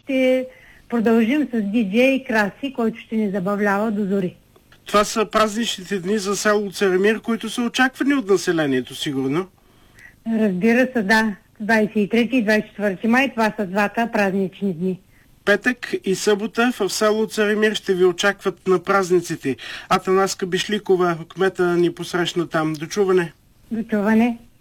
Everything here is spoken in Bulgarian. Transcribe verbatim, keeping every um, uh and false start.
ще продължим с диджей Краси, който ще ни забавлява до зори. Това са празничните дни за село Царемир, които са очаквани от населението, сигурно? Разбира се, да. двадесет и трети и двадесет и четвърти май, това са двата празнични дни. Петък и събота в село Царемир ще ви очакват на празниците. Атанаска Бишликова, кмета, ни посрещна там. До чуване! До чуване!